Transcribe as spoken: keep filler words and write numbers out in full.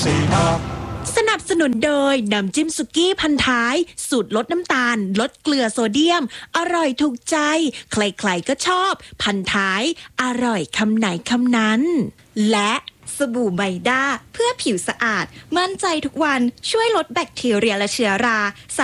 สนับสนุนโดยน้ำจิ้มสุกี้พันท้ายสูตรลดน้ำตาลลดเกลือโซเดียมอร่อยถูกใจใครๆก็ชอบพันท้ายอร่อยคำไหนคำนั้นและสบู่ไบด้าเพื่อผิวสะอาดมั่นใจทุกวันช่วยลดแบคทีเรียและเชื้อรา